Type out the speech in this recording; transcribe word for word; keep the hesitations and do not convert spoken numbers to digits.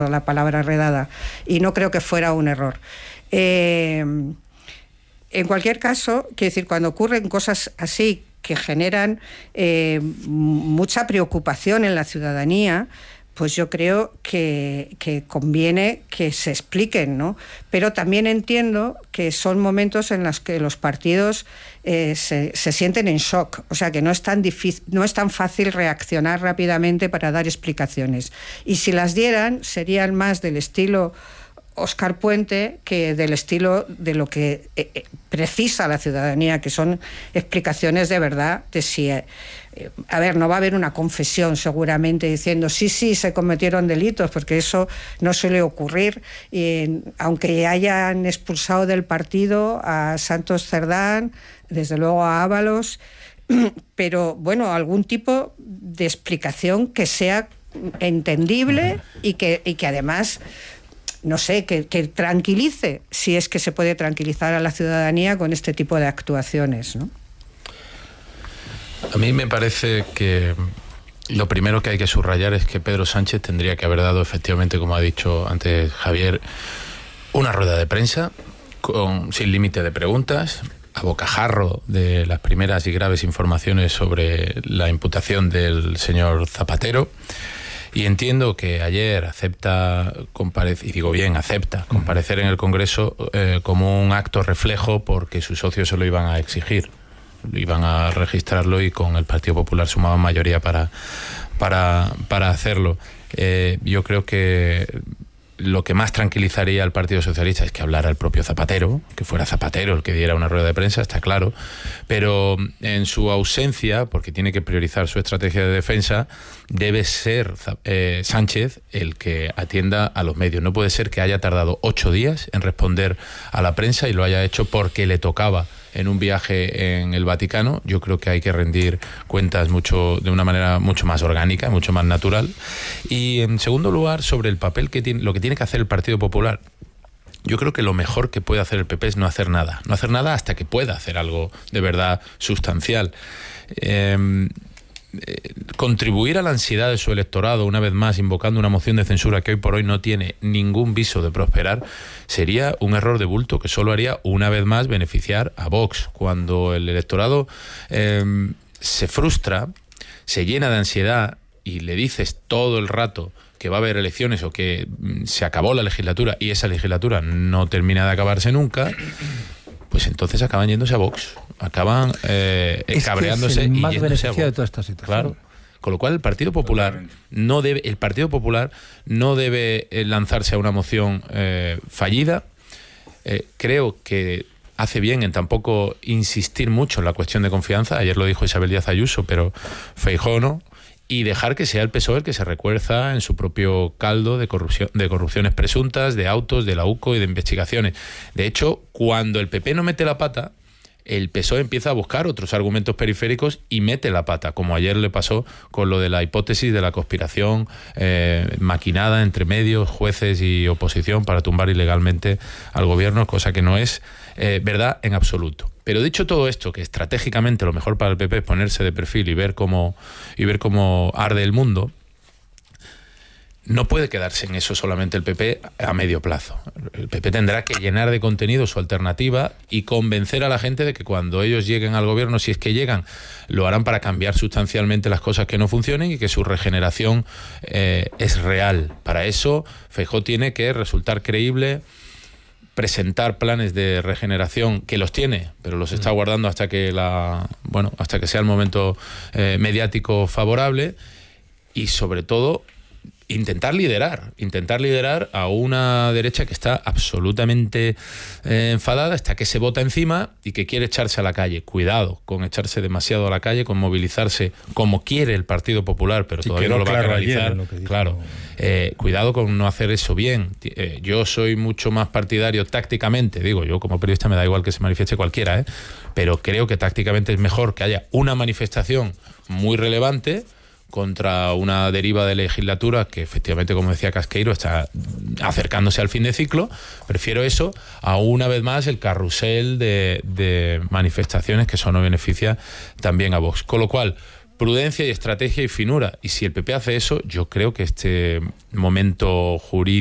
la palabra redada, y no creo que fuera un error. Eh, en cualquier caso, quiero decir, cuando ocurren cosas así que generan eh, mucha preocupación en la ciudadanía, pues yo creo que, que conviene que se expliquen, ¿no? Pero también entiendo que son momentos en los que los partidos eh, se, se sienten en shock, o sea que no es tan difícil, no es tan fácil reaccionar rápidamente para dar explicaciones. Y si las dieran, serían más del estilo Óscar Puente que del estilo de lo que eh, precisa la ciudadanía, que son explicaciones de verdad de si... Eh, a ver, no va a haber una confesión seguramente diciendo sí, sí, se cometieron delitos, porque eso no suele ocurrir, y, aunque hayan expulsado del partido a Santos Cerdán, desde luego a Ábalos, pero bueno, algún tipo de explicación que sea entendible y que, y que además... no sé, que, que tranquilice, si es que se puede tranquilizar a la ciudadanía con este tipo de actuaciones, ¿no? A mí me parece que lo primero que hay que subrayar es que Pedro Sánchez tendría que haber dado, efectivamente, como ha dicho antes Javier, una rueda de prensa con, sin límite de preguntas, a bocajarro de las primeras y graves informaciones sobre la imputación del señor Zapatero. Y entiendo que ayer acepta comparecer, y digo bien, acepta comparecer en el Congreso eh, como un acto reflejo, porque sus socios se lo iban a exigir, iban a registrarlo, y con el Partido Popular sumaban mayoría para, para, para hacerlo. Eh, yo creo que lo que más tranquilizaría al Partido Socialista es que hablara el propio Zapatero, que fuera Zapatero el que diera una rueda de prensa, está claro, pero en su ausencia, porque tiene que priorizar su estrategia de defensa, debe ser eh, Sánchez el que atienda a los medios. No puede ser que haya tardado ocho días en responder a la prensa y lo haya hecho porque le tocaba en un viaje en el Vaticano. Yo creo que hay que rendir cuentas mucho de una manera mucho más orgánica, mucho más natural. Y en segundo lugar, sobre el papel que tiene, lo que tiene que hacer el Partido Popular. Yo creo que lo mejor que puede hacer el P P es no hacer nada. No hacer nada hasta que pueda hacer algo de verdad sustancial. Eh, Eh, contribuir a la ansiedad de su electorado, una vez más invocando una moción de censura que hoy por hoy no tiene ningún viso de prosperar, sería un error de bulto que solo haría una vez más beneficiar a Vox. Cuando el electorado eh, se frustra, se llena de ansiedad y le dices todo el rato que va a haber elecciones o que se acabó la legislatura y esa legislatura no termina de acabarse nunca, pues entonces acaban yéndose a Vox, acaban eh, es cabreándose que es el y más yéndose a Vox. De toda esta situación. Claro. Con lo cual el Partido Popular no debe, el Partido Popular no debe lanzarse a una moción eh, fallida. Eh, creo que hace bien en tampoco insistir mucho en la cuestión de confianza. Ayer lo dijo Isabel Díaz Ayuso, pero Feijóo no. Y dejar que sea el P S O E el que se recuerza en su propio caldo de corrupción, de corrupciones presuntas, de autos, de la U C O y de investigaciones. De hecho, cuando el P P no mete la pata, el P S O E empieza a buscar otros argumentos periféricos y mete la pata, como ayer le pasó con lo de la hipótesis de la conspiración eh, maquinada entre medios, jueces y oposición para tumbar ilegalmente al gobierno, cosa que no es eh, verdad en absoluto. Pero dicho todo esto, que estratégicamente lo mejor para el P P es ponerse de perfil y ver cómo, y ver cómo arde el mundo, no puede quedarse en eso solamente el P P a medio plazo. El P P tendrá que llenar de contenido su alternativa y convencer a la gente de que cuando ellos lleguen al gobierno, si es que llegan, lo harán para cambiar sustancialmente las cosas que no funcionen y que su regeneración eh, es real. Para eso, Feijóo tiene que resultar creíble, presentar planes de regeneración, que los tiene, pero los está guardando hasta que la bueno hasta que sea el momento eh, mediático favorable, y sobre todo intentar liderar, intentar liderar a una derecha que está absolutamente eh, enfadada, hasta que se bota encima y que quiere echarse a la calle. Cuidado con echarse demasiado a la calle, con movilizarse como quiere el Partido Popular, pero sí, todavía no lo va a realizar. Claro, eh, cuidado con no hacer eso bien. Eh, yo soy mucho más partidario tácticamente, digo, yo como periodista me da igual que se manifieste cualquiera, ¿eh? Pero creo que tácticamente es mejor que haya una manifestación muy relevante contra una deriva de legislatura que efectivamente, como decía Casqueiro, está acercándose al fin de ciclo. Prefiero eso a una vez más el carrusel de, de manifestaciones que eso no beneficia también a Vox. Con lo cual, prudencia y estrategia y finura. Y si el P P hace eso, yo creo que este momento jurídico